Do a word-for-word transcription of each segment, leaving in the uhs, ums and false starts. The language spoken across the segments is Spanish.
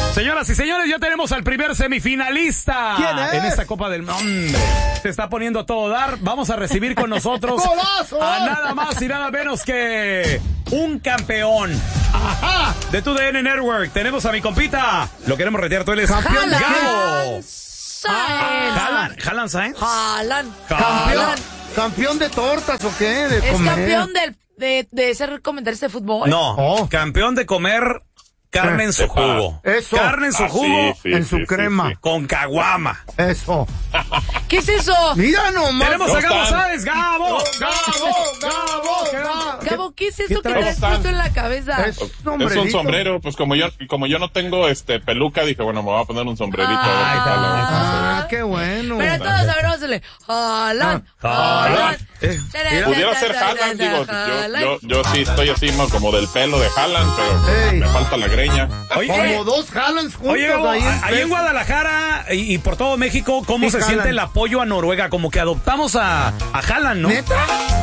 Señoras y señores, ya tenemos al primer semifinalista. ¿Quién es? En esta Copa del Mundo. Se está poniendo a todo dar. Vamos a recibir con nosotros ¡Golazo! a nada más y nada menos que un campeón. Ajá. De tu D N Network. Tenemos a mi compita. Lo queremos retear. Tú eres Campeón de Gabo. Sainz. Haaland. Haaland Sainz. Haaland. ¿Campeón, ¿Campeón de tortas o qué? De Es comer. campeón del, de, de ser comentarista de fútbol. No. Oh. Campeón de comer carne en su jugo. Eso. Carne en su Ah, jugo. sí, sí, en su sí, crema. sí, sí. Con caguama. Eso. ¿Qué es eso? Mira nomás. Tenemos a Gabo están? Sáenz. Gabo. Gabo, Gabo, Gabo. Gabo, ¿qué es eso que ¿Cómo traes están? puesto en la cabeza? Es un Es un sombrerito. sombrero, pues como yo, como yo no tengo este peluca, dije, bueno, me voy a poner un sombrerito. a ver qué tal, a ver cómo se ve. Ah, qué bueno. Pero todos a ver, vamos a hacerle. Haaland. Haaland. Eh, Tarán, Pudiera tarán, ser tarán, Haaland, digo, Haaland. yo, yo, yo sí estoy así mo- como del pelo de Haaland, pero Ey. me falta la greña. Oye, Como dos Haalands juntos Oye, Gabo, ahí. ahí en Guadalajara y, y por todo México, ¿cómo Sí, se Haaland. siente el apoyo a Noruega? Como que adoptamos a, a Haaland, ¿no? ¿Neta?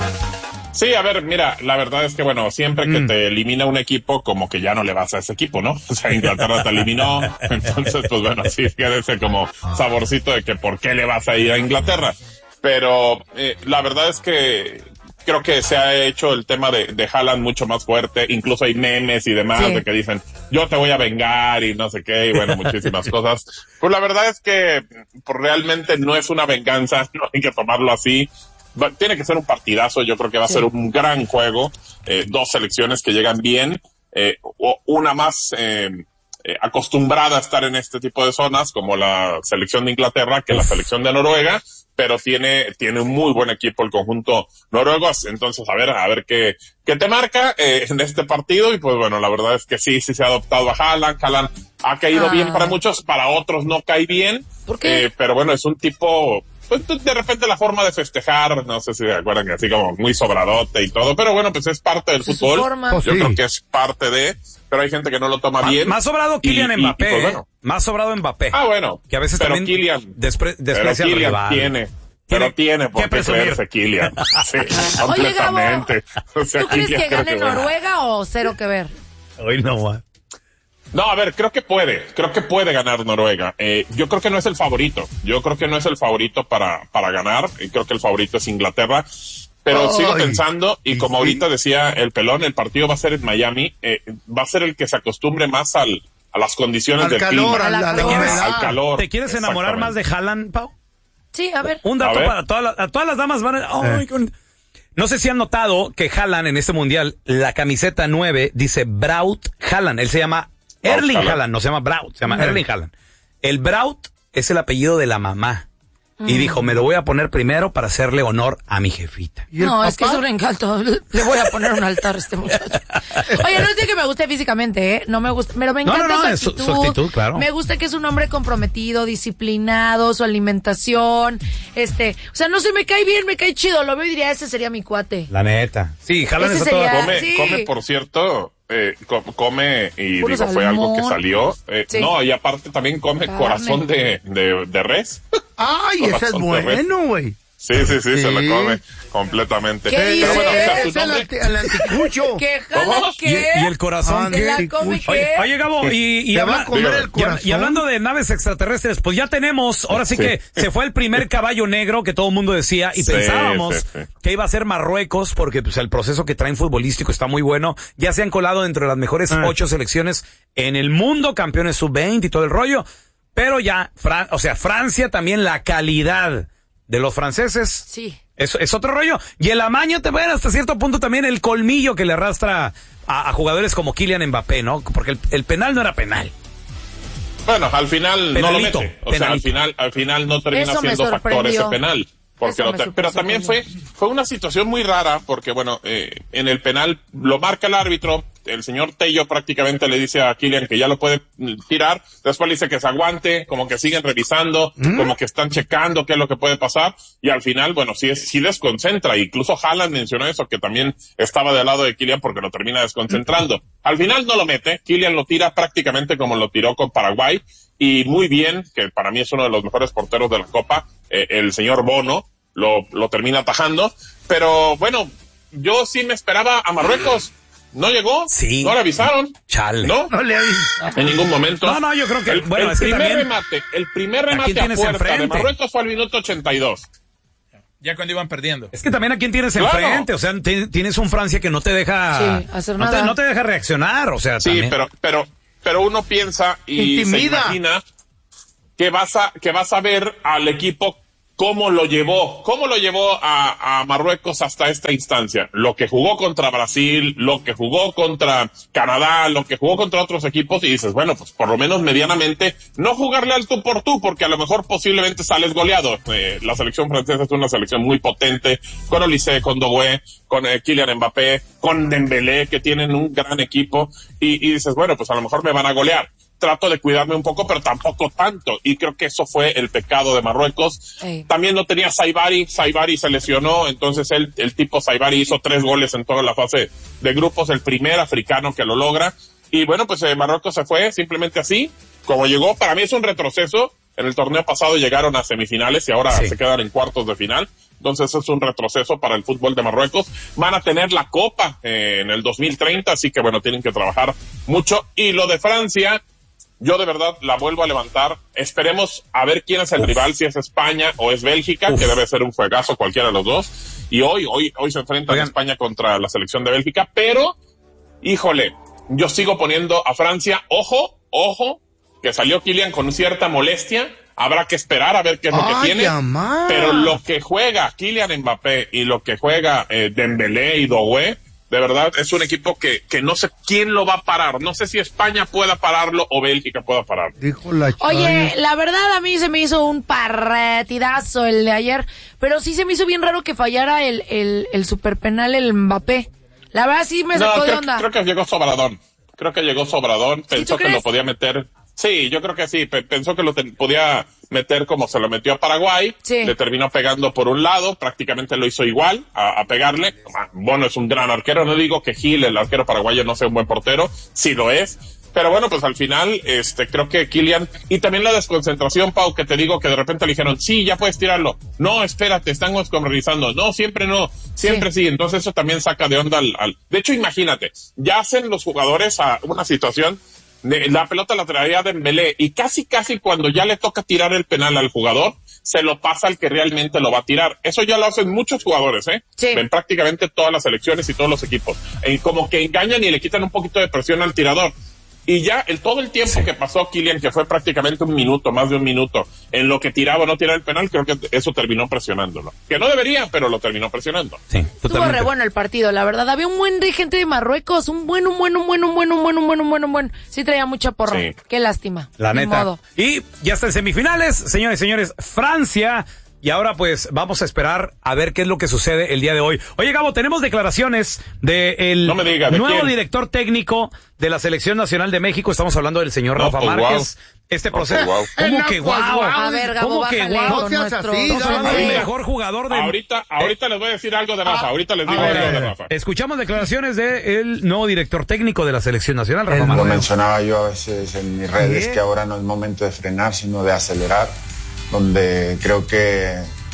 Sí, a ver, mira, la verdad es que, bueno, siempre que te elimina un equipo, como que ya no le vas a ese equipo, ¿no? O sea, Inglaterra te eliminó, entonces, pues bueno, sí, queda ese como saborcito de que por qué le vas a ir a Inglaterra. Pero eh, la verdad es que creo que se ha hecho el tema de, de Haaland mucho más fuerte, incluso hay memes y demás Sí. de que dicen, yo te voy a vengar y no sé qué, y bueno, muchísimas cosas. Pues la verdad es que pues, realmente no es una venganza, no hay que tomarlo así. Va- Tiene que ser un partidazo, yo creo que va a Sí. ser un gran juego, eh, dos selecciones que llegan bien, eh, o una más eh, eh, acostumbrada a estar en este tipo de zonas, como la selección de Inglaterra, que la selección de Noruega, pero tiene, tiene un muy buen equipo el conjunto noruego, entonces a ver, a ver qué, qué te marca eh, en este partido, y pues bueno, la verdad es que sí, sí se ha adoptado a Haaland, Haaland ha caído Ah. bien para muchos, para otros no cae bien, ¿Por qué? eh, pero bueno, es un tipo, pues de repente la forma de festejar, no sé si se acuerdan que así como muy sobradote y todo, pero bueno, pues es parte del Pues es su fútbol, forma. Pues yo sí. creo que es parte de, pero hay gente que no lo toma Más, bien. más sobrado Y- Kylian y- y, Mbappé. pues, ¿eh? bueno. Más sobrado Mbappé. Ah, bueno. Que a veces pero también Kylian, despre- pero desprecia al Kylian rival. tiene, pero tiene por que qué presumir. creerse Kylian. Sí, Oye, Gabo, completamente. O sea, ¿tú crees Kylian que creo gane bueno. Noruega o cero que ver? Hoy no va. No, a ver, creo que puede, creo que puede ganar Noruega. Eh, yo creo que no es el favorito, yo creo que no es el favorito para, para ganar, y creo que el favorito es Inglaterra, pero Ay. sigo pensando, y como Sí. ahorita decía el pelón, el partido va a ser en Miami, eh, va a ser el que se acostumbre más al, a las condiciones Al del calor, clima, a la, a la ¿Te quieres- humedad. al calor. ¿Te quieres enamorar más de Haaland, Pau? Sí, a ver. Un dato A ver. para todas las, a todas las damas van a... Ay, Eh. con- No sé si han notado que Haaland en este mundial, la camiseta nueve dice Braut Haaland. Él se llama Braut Erling Haaland. Haaland, no se llama Braut, se llama Eh. Erling Haaland. El Braut es el apellido de la mamá. Y dijo, me lo voy a poner primero para hacerle honor a mi jefita. ¿Y el No, es que papá? es un encanto. Le voy a poner un altar a este muchacho. Oye, no es de que me guste físicamente, ¿eh? No me gusta, pero me No, encanta no, no, su, es su- actitud. su actitud, claro. Me gusta que es un hombre comprometido, disciplinado, su alimentación, este, o sea, no se me cae bien, me cae chido, lo veo y diría, ese sería mi cuate. La neta. Sí, Haaland Ese es a toda- sería- Come, Sí. come, por cierto, eh, co- come, y Puro digo, fue algo que salmón. salió. eh, Sí. No, y aparte también come Carne. corazón de, de, de res. Ay, ese es Corazón de res. bueno, güey. Sí, sí, sí, se Sí. lo come completamente. ¿Qué Pero dice? bueno, o sea, su Es el, nombre- anti, el anticucho. ¿Qué jala ¿Cómo? ¿Y, qué? y el corazón? ¿Se la ¿Qué? come Oye, qué? Oye, oye, Gabo, y, y, Te va habla- a comer dígame. el y hab- corazón. y hablando de naves extraterrestres, pues ya tenemos, ahora sí, Sí. que se fue el primer caballo negro que todo el mundo decía y Sí, pensábamos sí, sí. que iba a ser Marruecos porque pues el proceso que traen futbolístico está muy bueno. Ya se han colado dentro de las mejores Ah. ocho selecciones en el mundo, campeones sub veinte y todo el rollo. Pero ya, Fran- o sea, Francia también, la calidad de los franceses Sí. es, es otro rollo. Y el amaño te ven hasta cierto punto también el colmillo que le arrastra a, a jugadores como Kylian Mbappé, ¿no? Porque el, el penal no era penal. Bueno, al final Penalito, no lo mete. O sea, al penalito. final, al final no termina Eso me siendo factor sorprendió. ese penal. Porque Eso no me te- super pero también fue, sorprendió. fue una situación muy rara, porque bueno, eh, en el penal lo marca el árbitro, el señor Tello prácticamente le dice a Kylian que ya lo puede mm, tirar, después le dice que se aguante, como que siguen revisando, como que están checando qué es lo que puede pasar, y al final, bueno, sí, es, sí desconcentra, incluso Haaland mencionó eso, que también estaba del lado de Kylian porque lo termina desconcentrando. Al final no lo mete, Kylian lo tira prácticamente como lo tiró con Paraguay, y muy bien, que para mí es uno de los mejores porteros de la Copa, eh, el señor Bono, lo, lo termina atajando, pero bueno, yo sí me esperaba a Marruecos. No llegó. Sí. No le avisaron. Chale. No. No le avisaron. En ningún momento. No, no, yo creo que, El, bueno, el es que primer también- remate, el primer ¿A quién remate a, tienes puerta de enfrente? Marruecos fue al minuto ochenta y dos. Ya cuando iban perdiendo. Es que también a quién tienes Claro. enfrente, o sea, t- tienes un Francia que no te deja Sí, hacer no, te, nada. no te deja reaccionar, o sea, Sí, también. pero, pero, pero uno piensa y Intimida. se imagina que vas a, que vas a ver al equipo cómo lo llevó, cómo lo llevó a, a Marruecos hasta esta instancia. Lo que jugó contra Brasil, lo que jugó contra Canadá, lo que jugó contra otros equipos y dices, bueno, pues por lo menos medianamente no jugarle al tú por tú, porque a lo mejor posiblemente sales goleado. Eh, la selección francesa es una selección muy potente, con Olise, con Doué, con eh, Kylian Mbappé, con Dembélé, que tienen un gran equipo y, y dices, bueno, pues a lo mejor me van a golear. Trato de cuidarme un poco, pero tampoco tanto. Y creo que eso fue el pecado de Marruecos. Ey. También no tenía Saibari. Saibari se lesionó, entonces él, el tipo Saibari hizo tres goles en toda la fase de grupos, el primer africano que lo logra. Y bueno, pues eh, Marruecos se fue simplemente así, como llegó. Para mí es un retroceso. En el torneo pasado llegaron a semifinales y ahora Sí. se quedan en cuartos de final. Entonces es un retroceso para el fútbol de Marruecos. Van a tener la Copa eh, en el dos mil treinta, así que bueno, tienen que trabajar mucho. Y lo de Francia, yo de verdad la vuelvo a levantar. Esperemos a ver quién es el Uf. rival, si es España o es Bélgica, Uf. que debe ser un juegazo cualquiera de los dos. Y hoy, hoy, hoy se enfrentan Oigan. España contra la selección de Bélgica, pero, híjole, yo sigo poniendo a Francia, ojo, ojo, que salió Kylian con cierta molestia. Habrá que esperar a ver qué es lo que Ay, tiene. amá. Pero lo que juega Kylian Mbappé y lo que juega eh, Dembélé y Doué, de verdad, es un equipo que, que no sé quién lo va a parar. No sé si España pueda pararlo o Bélgica pueda pararlo. Dijo la Oye, Chayo. la verdad a mí se me hizo un partidazo el de ayer, pero sí se me hizo bien raro que fallara el, el, el super penal el Mbappé. La verdad sí me No, sacó de creo, onda. creo que llegó Sobradón. Creo que llegó Sobradón. Pensó tú que lo crees? podía meter. Sí, yo creo que sí. Pe- pensó que lo ten- podía meter como se lo metió a Paraguay. Sí. Le terminó pegando por un lado. Prácticamente lo hizo igual a, a pegarle. Ah, Bono es un gran arquero. No digo que Gil, el arquero paraguayo, no sea un buen portero. Sí lo es. Pero bueno, pues al final, este, creo que Kylian, y también la desconcentración, Pau, que te digo que de repente le dijeron, sí, ya puedes tirarlo. No, espérate, están desconcentrando. No, siempre no, siempre sí. Entonces eso también saca de onda al, al, de hecho, imagínate, ya hacen los jugadores a una situación, de, la pelota la traía Dembélé, y casi, casi cuando ya le toca tirar el penal al jugador, se lo pasa al que realmente lo va a tirar. Eso ya lo hacen muchos jugadores, ¿eh? Sí. En prácticamente todas las selecciones y todos los equipos. Eh, como que engañan y le quitan un poquito de presión al tirador. Y ya el todo el tiempo que pasó Kylian, que fue prácticamente un minuto, más de un minuto, en lo que tiraba o no tiraba el penal, creo que eso terminó presionándolo. Que no debería, pero lo terminó presionando. Sí, Estuvo totalmente. re bueno el partido, la verdad. Había un buen de gente de Marruecos, un buen, un buen, un buen, un buen, un buen, un buen, un buen, un buen. Sí traía mucha porra. Sí. Qué lástima. La Ni neta. modo. Y ya está en semifinales, señores y señores, Francia. Y ahora pues vamos a esperar a ver qué es lo que sucede el día de hoy. Oye, Gabo, tenemos declaraciones del No me diga, ¿de nuevo quién? director técnico de la Selección Nacional de México. Estamos hablando del señor No, Rafa pues, Márquez. guau. Este No, proceso. pues, guau. ¿Cómo No, que pues, guau? guau. A ver, Gabo, ¿Cómo que bájale guau? con No seas nuestro... así, Estamos hablando del Gabo. mejor jugador de... Ahorita, ahorita les voy a decir algo de Rafa, ahorita les digo A ver, algo a de ver, Rafa. escuchamos declaraciones del nuevo director técnico de la Selección Nacional, Rafa El- Lo Márquez. mencionaba yo a veces en mis redes Bien. que ahora no es momento de frenar, sino de acelerar, donde creo que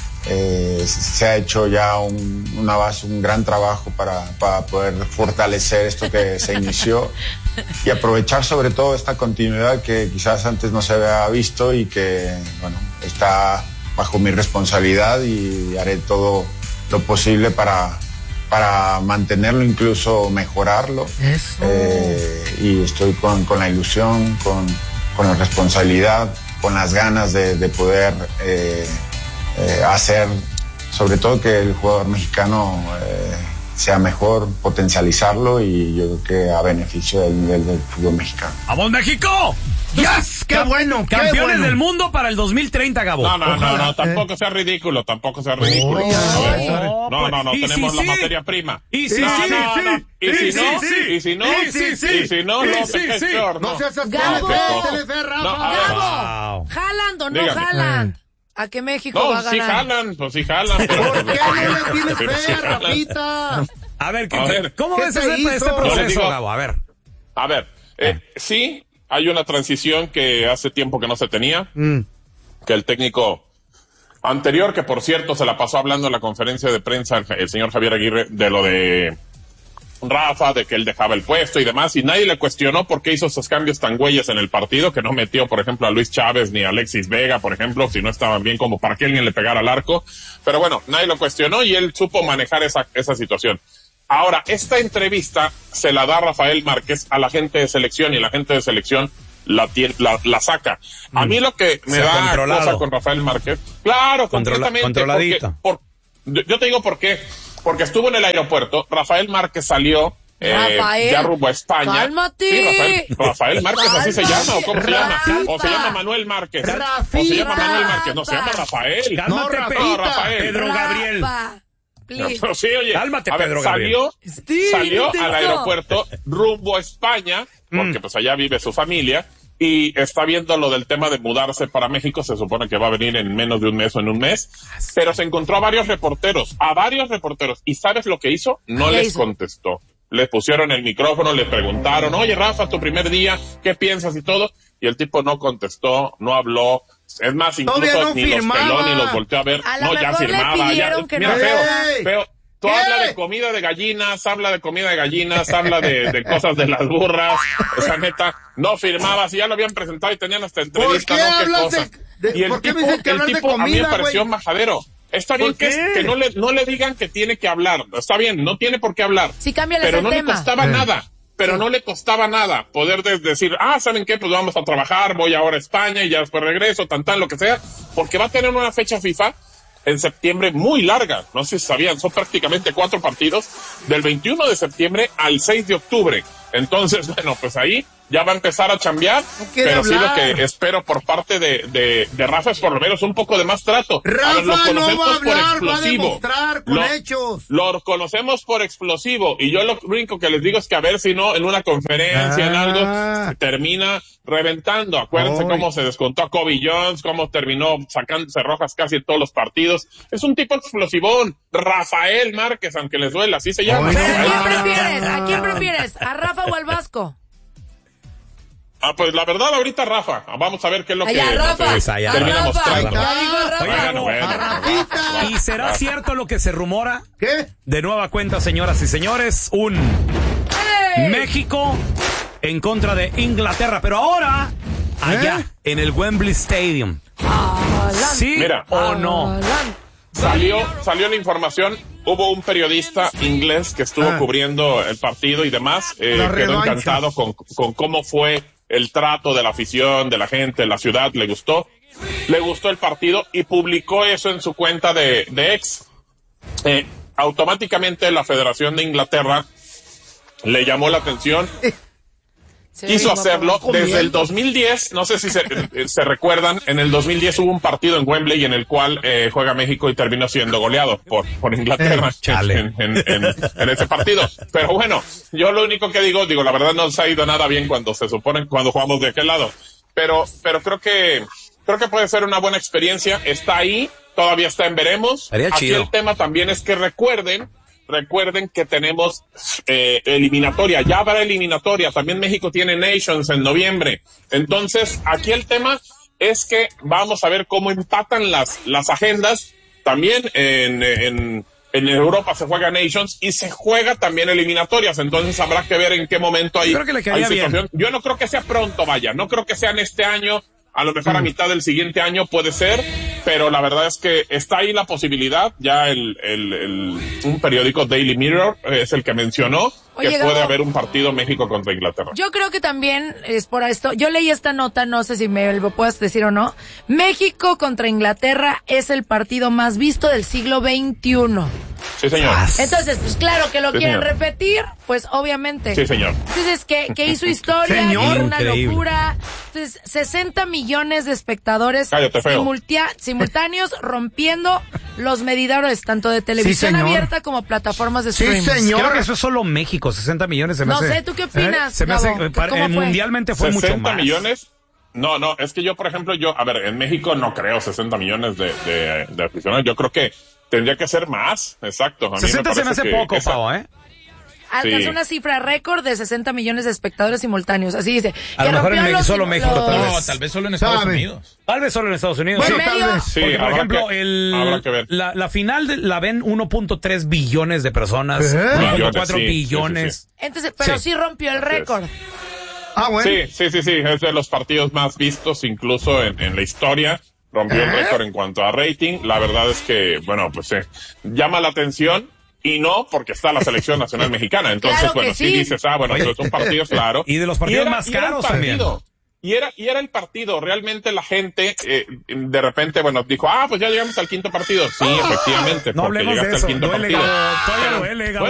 eh, se ha hecho ya un, una base, un gran trabajo para, para poder fortalecer esto que se inició y aprovechar sobre todo esta continuidad que quizás antes no se había visto y que, bueno, está bajo mi responsabilidad y haré todo lo posible para, para mantenerlo, incluso mejorarlo. Eso. Eh, y estoy con, con la ilusión, con, con la responsabilidad, con las ganas de, de poder eh, eh, hacer, sobre todo que el jugador mexicano eh, sea mejor, potencializarlo y yo creo que a beneficio del nivel del fútbol mexicano. ¡Vamos, México! Yes, qué bueno, qué Campeones bueno. del mundo para el dos mil treinta, Gabo. No, no, no, Ojalá, no, tampoco sea ridículo, tampoco sea ridículo. Oye, A ver, ay. no, no, no, Y si tenemos la sí. materia prima. Y si No, sí, no, sí, no. sí, Y si sí, no, sí, y si no, y si sí, y si no, y no, si te sí. peor, No no. seas así, Gabo. métele fe, Rafa. No, a ver. Gabo, Wow. ¿Jaland o no Dígame. Jaland? ¿A qué México va No, a sí ganar? jalan, pues sí jalan. pero- ¿Por qué no le tienes pero sí fe, jalan. Rafita? A ver, ¿qué, A qué- ver. ¿cómo ¿Qué ves te ese, hizo? este Yo les proceso, digo- Gabo? A ver. A ver, eh, sí, hay una transición que hace tiempo que no se tenía, Mm. que el técnico anterior, que por cierto se la pasó hablando en la conferencia de prensa el, el señor Javier Aguirre de lo de Rafa, de que él dejaba el puesto y demás, y nadie le cuestionó por qué hizo esos cambios tan güeyes en el partido, que no metió, por ejemplo, a Luis Chávez ni a Alexis Vega, por ejemplo, si no estaban bien, como para que alguien le pegara al arco. Pero bueno, nadie lo cuestionó y él supo manejar esa, esa situación. Ahora, esta entrevista se la da Rafael Márquez a la gente de selección y la gente de selección la, tiene, la, la saca. A mí lo que me da cosa con Rafael Márquez, claro, Controla, completamente, controladito. Porque, por, yo te digo por qué. Porque estuvo en el aeropuerto, Rafael Márquez salió eh, Rafael, ya rumbo a España. ¡Cálmate! Sí, Rafael, Rafael Márquez, Cálmate. así se llama, ¿o cómo se llama? Rafita. O se llama Manuel Márquez. Rafita. O se llama Manuel Márquez, no, se llama Rafael. Cálmate, No, Pe- No, Rafael. Pedro Gabriel. Rafa, please. Pero sí, oye, Cálmate, a ver, Pedro Gabriel. salió, Sí, salió intenso. al aeropuerto rumbo a España, porque Mm. pues allá vive su familia, y está viendo lo del tema de mudarse para México. Se supone que va a venir en menos de un mes o en un mes, pero se encontró a varios reporteros, a varios reporteros, y ¿sabes lo que hizo? No ¿Qué les hizo? contestó. Le pusieron el micrófono, le preguntaron, oye Rafa, tu primer día, ¿qué piensas y todo? Y el tipo no contestó, no habló. Es más, incluso Todavía no ni firmaba. los peló ni los volteó a ver. A lo No, ya mejor le firmaba. Ya, pidieron que mira, no feo, hablara. feo. Tú ¿Qué? habla de comida de gallinas, habla de comida de gallinas, habla de, de cosas de las burras. O sea, neta, no firmaba. Si ya lo habían presentado y tenían hasta entrevista, ¿Por qué ¿no? ¿Qué hablas cosa? de- de- y el por qué me tipo, dicen que el hablar de tipo a mí me comida, pareció güey? majadero. Está bien ¿Por que, qué? que no le, no le digan que tiene que hablar. Está bien, no tiene por qué hablar. Sí, cámbiales Pero el no tema. le costaba Eh. nada. Pero Sí. no le costaba nada poder de- decir, ah, ¿saben qué? Pues vamos a trabajar, voy ahora a España y ya después regreso, tan tan, lo que sea, porque va a tener una fecha FIFA en septiembre muy larga. No sé si sabían, son prácticamente cuatro partidos, del veintiuno de septiembre al seis de octubre. Entonces, bueno, pues ahí ya va a empezar a chambear, No quiere pero sí lo hablar. que espero por parte de, de, de Rafa es por lo menos un poco de más trato. A ver, Rafa lo no va a conocemos por hablar, va a explosivo. demostrar con Lo- hechos. Lo conocemos por explosivo, y yo lo único que les digo es que a ver si no en una conferencia, en Ah. algo, se termina reventando. Acuérdense Ay. cómo se descontó a Kobe Jones, cómo terminó sacándose rojas casi en todos los partidos. Es un tipo explosivón. Rafael Márquez, aunque les duela, así se llama. Ay, ¿Pero a Rafael quién Márquez. prefieres? ¿A quién prefieres? ¿A Rafa o al Vasco? Ah, pues la verdad ahorita Rafa. Vamos a ver qué es lo Ay, que a Rafa. Pues allá. A termina Rafa. mostrando. Ya digo a Rafa. Oye, Gabo, bueno, a Rafita. ¿y será cierto lo que se rumora? ¿Qué? De nueva cuenta, señoras y señores, un ¡Ey! México en contra de Inglaterra, pero ahora allá ¿Eh? en el Wembley Stadium. Haaland. ¿Sí Mira. o no? Haaland. Salió, salió la información. Hubo un periodista inglés que estuvo Ah. cubriendo el partido y demás. Eh, La quedó revancha. encantado con, con cómo fue el trato de la afición, de la gente, de la ciudad. Le gustó. Le gustó el partido y publicó eso en su cuenta de, de ex. Eh, automáticamente la Federación de Inglaterra le llamó la atención. Se Quiso ve hacerlo como- desde el dos mil diez, no sé si se, eh, se recuerdan, en el dos mil diez hubo un partido en Wembley en el cual eh, juega México y terminó siendo goleado por, por Inglaterra Eh, chale. en, en, en, en ese partido. Pero bueno, yo lo único que digo, digo, la verdad no se ha ido nada bien cuando se supone, cuando jugamos de aquel lado. Pero, pero creo que, creo que puede ser una buena experiencia. Está ahí, todavía está en veremos. Estaría Aquí chido. el tema también es que recuerden, Recuerden que tenemos eh, eliminatoria, ya habrá eliminatoria, también México tiene Nations en noviembre. Entonces, aquí el tema es que vamos a ver cómo empatan las, las agendas. También en, en, en Europa se juega Nations y se juega también eliminatorias, entonces habrá que ver en qué momento hay, Creo que le quedaría hay situación. bien. Yo no creo que sea pronto, vaya, no creo que sea en este año. A lo mejor a mitad del siguiente año puede ser, pero la verdad es que está ahí la posibilidad. Ya el, el, el un periódico Daily Mirror es el que mencionó Oye, que Gabo, puede haber un partido México contra Inglaterra. Yo creo que también es por esto. Yo leí esta nota, no sé si me lo puedes decir o no. México contra Inglaterra es el partido más visto del siglo veintiuno. Sí, señor. Entonces, pues claro que lo Sí, quieren señor. repetir, pues obviamente. Sí, señor. Entonces, que, que hizo historia, Señor. que era una Increíble. locura. Entonces, sesenta millones de espectadores Cállate, feo. simultia- simultáneos rompiendo los medidores, tanto de televisión señor. abierta como plataformas de Sí, streaming. señor. Creo que eso es solo México, sesenta millones se me No hace. sé, ¿tú qué opinas, ¿Eh? Se me hace, Gabo? para- ¿Cómo eh, fue? mundialmente fue mucho sesenta más. millones. No, no, es que yo, por ejemplo, yo, a ver, en México no creo sesenta millones de, de, de aficionados. Yo creo que tendría que ser más, exacto. A mí sesenta se me parece hace que poco, esa- Pau, ¿eh? alcanzó Sí. una cifra récord de sesenta millones de espectadores simultáneos. Así dice. A que lo mejor rompió en los- solo México, los- tal vez. No, tal vez solo en Estados Sabe. Unidos. Tal vez solo en Estados Unidos. Bueno, sí. tal medio- vez. Sí, Porque, por habrá ejemplo, que- el, habrá que ver. La, la final de- la ven uno punto tres billones de personas. ¿Eh? uno punto Billones, cuatro sí, billones. sí, Entonces, pero Sí. sí, rompió el récord. Ah, bueno. Sí, sí, sí, sí, es de los partidos más vistos incluso en, en la historia. Rompió el ¿Eh? récord en cuanto a rating. La verdad es que, bueno, pues eh, llama la atención y no porque está la selección nacional mexicana. Entonces, Claro que bueno, sí. sí. dices, ah, bueno, Oye. es un partido, claro. Y de los partidos era- más y era el caros también. partido. Y era, y era el partido. Realmente la gente, eh, de repente, bueno, dijo, ah, pues ya llegamos al quinto partido. Sí, efectivamente, No porque hablemos de llegaste eso. al quinto Duele, partido. Gabo. Todavía Pero, duele, Gabo. bueno,